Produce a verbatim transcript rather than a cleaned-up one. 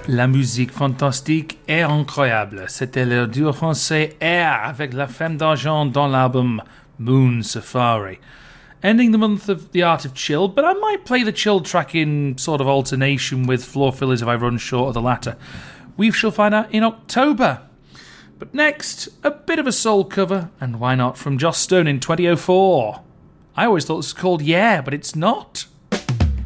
La musique fantastique est incroyable. C'était le duo français Air avec La Femme d'Argent dans l'album Moon Safari. Ending the month of the Art of Chill, but I might play the chill track in sort of alternation with Floor Fillers if I run short of the latter. We shall find out in October. But next, a bit of a soul cover, and why not, from Joss Stone in twenty oh four. I always thought this was called Yeah, but it's not.